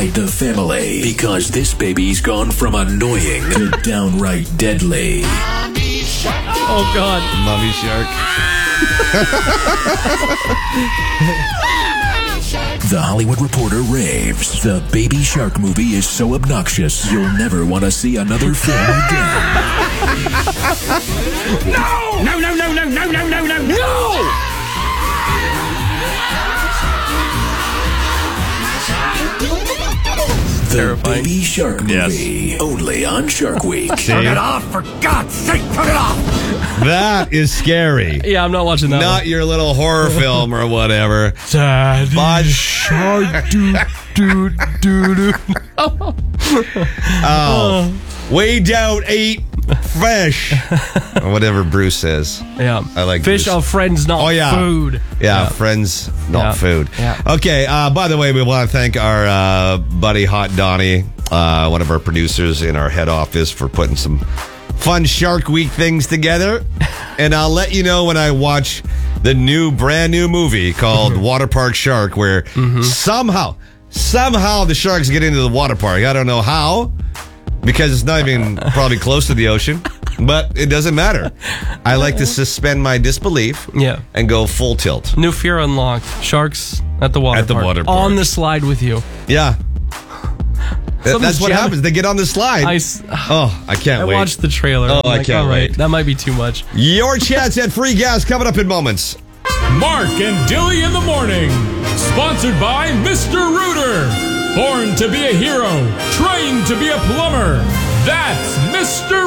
Unite the family, because this baby's gone from annoying to downright deadly. Oh, God. Mommy Shark. The Hollywood Reporter raves. The Baby Shark movie is so obnoxious, you'll never want to see another film again. No! No, no, no, no, no, no, no, no, no! The Terrifying. Baby Shark movie. Only on Shark Week. Turn it off, for God's sake, turn it off! That is scary. Yeah, I'm not watching that Not your little horror film or whatever. Daddy But- Shark, do. Weighed out 8 fish. Or whatever Bruce says. Yeah. I like Fish Bruce. are friends, not food. Yeah, friends, not Yeah. food. Yeah. Okay, by the way, we want to thank our buddy Hot Donnie, one of our producers in our head office, for putting some fun Shark Week things together. And I'll let you know when I watch the brand new movie called Water Park Shark, where somehow the sharks get into the water park. I don't know how, because it's not even probably close to the ocean, but it doesn't matter. I like to suspend my disbelief and go full tilt. New fear unlocked. Sharks at the water park. water park. On the slide with you. Yeah. That's what jamming. happens. They get on the slide. I can't wait. I watched the trailer. Oh, I'm I can't all right, wait. That might be too much. Your chance at free gas coming up in moments. Mark and Dilly in the morning. Sponsored by Mr. Rooter. Born to be a hero. Trained to be a plumber. That's Mr.